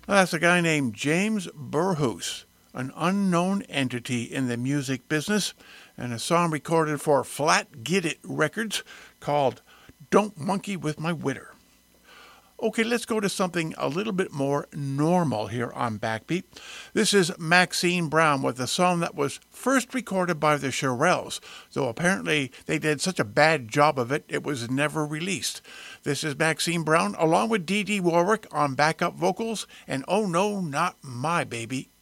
That's a guy named James Burhus, an unknown entity in the music business, and a song recorded for Flat Git It Records called Don't Monkey with My Widder. Okay, let's go to something a little bit more normal here on Backbeat. This is Maxine Brown with a song that was first recorded by the Shirelles, though apparently they did such a bad job of it, it was never released. This is Maxine Brown along with Dee Dee Warwick on backup vocals, and Oh No, Not My Baby.